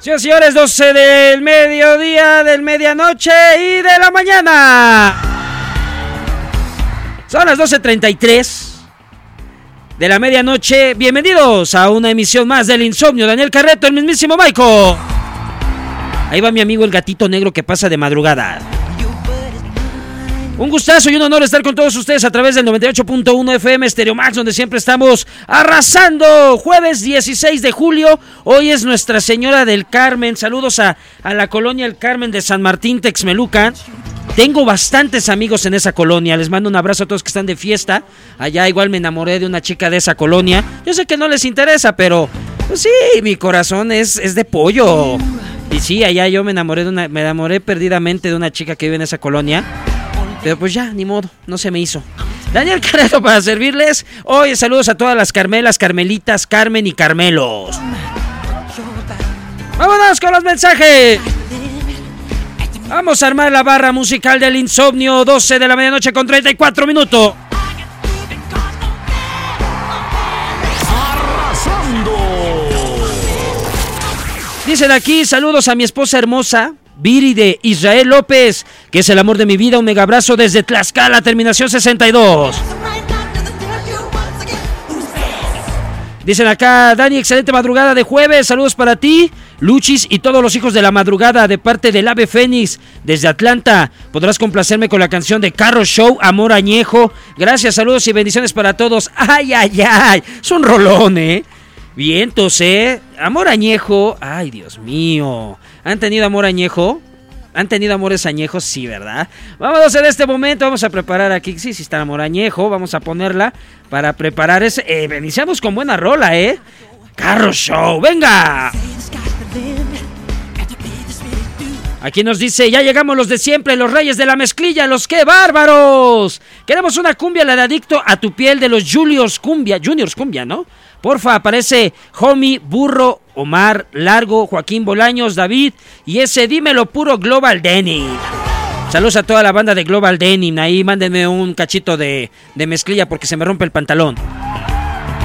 Señoras y señores, 12 del mediodía, del medianoche y de la mañana. Son las 12:33 de la medianoche. Bienvenidos a una emisión más del Insomnio. Daniel Carreto, el mismísimo Maico. Ahí va mi amigo el gatito negro que pasa de madrugada. Un gustazo y un honor estar con todos ustedes a través del 98.1 FM Stereo Max, donde siempre estamos arrasando. Jueves 16 de julio, hoy es Nuestra Señora del Carmen. Saludos a la colonia El Carmen de San Martín, Texmelucan. Tengo bastantes amigos en esa colonia, les mando un abrazo a todos que están de fiesta. Allá igual me enamoré de una chica de esa colonia. Yo sé que no les interesa, pero pues sí, mi corazón es de pollo. Y sí, allá yo me enamoré perdidamente de una chica que vive en esa colonia. Pero pues ya, ni modo, no se me hizo. Daniel Carreto para servirles. Hoy saludos a todas las Carmelas, Carmelitas, Carmen y Carmelos. Vámonos con los mensajes. Vamos a armar la barra musical del Insomnio. 12 de la medianoche con 34 minutos. Arrasando. Dicen aquí, saludos a mi esposa hermosa, Viri de Israel López, que es el amor de mi vida. Un mega abrazo desde Tlaxcala, terminación 62. Dicen acá, Dani, excelente madrugada de jueves. Saludos para ti, Luchis y todos los hijos de la madrugada de parte del Ave Fénix desde Atlanta. Podrás complacerme con la canción de Carro Show, Amor Añejo. Gracias, saludos y bendiciones para todos. Ay, ay, ay, es un rolón, Vientos, Amor Añejo. Ay, Dios mío. ¿Han tenido amor añejo? ¿Han tenido amores añejos? Sí, ¿verdad? Vámonos en este momento, vamos a preparar aquí. Sí, está amor añejo, vamos a ponerla para preparar ese. Iniciamos con buena rola, Carro Show, venga. Aquí nos dice, ya llegamos los de siempre, los reyes de la mezclilla, los que bárbaros. Queremos una cumbia, la de Adicto a tu piel de los Juniors Cumbia, ¿no? Porfa, aparece Homie, Burro, Omar, Largo, Joaquín Bolaños, David y ese dímelo puro Global Denim. Saludos a toda la banda de Global Denim. Ahí mándenme un cachito de mezclilla porque se me rompe el pantalón.